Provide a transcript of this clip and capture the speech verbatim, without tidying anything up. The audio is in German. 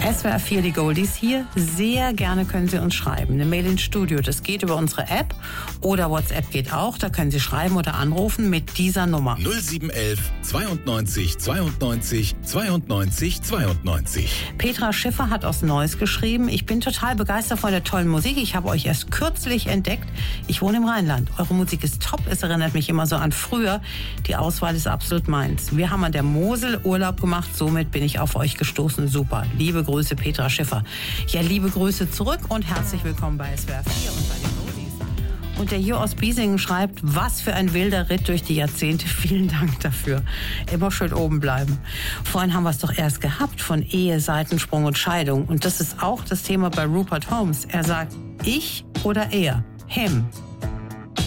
S W R vier, die Goldies hier. Sehr gerne können Sie uns schreiben. Eine Mail ins Studio, das geht über unsere App oder WhatsApp geht auch. Da können Sie schreiben oder anrufen mit dieser Nummer. null sieben eins eins zweiundneunzig zweiundneunzig zweiundneunzig zweiundneunzig. Petra Schiffer hat aus Neuss geschrieben: Ich bin total begeistert von der tollen Musik. Ich habe euch erst kürzlich entdeckt. Ich wohne im Rheinland. Eure Musik ist top. Es erinnert mich immer so an früher. Die Auswahl ist absolut meins. Wir haben an der Mosel Urlaub gemacht. Somit bin ich auf euch gestoßen. Super. Liebe Grüße, Petra Schiffer. Ja, liebe Grüße zurück und herzlich willkommen bei S W R vier und bei den Goldies. Und der Jo aus Biesingen schreibt: Was für ein wilder Ritt durch die Jahrzehnte. Vielen Dank dafür. Immer schön oben bleiben. Vorhin haben wir es doch erst gehabt von Ehe, Seitensprung und Scheidung. Und das ist auch das Thema bei Rupert Holmes. Er sagt, ich oder er? Him.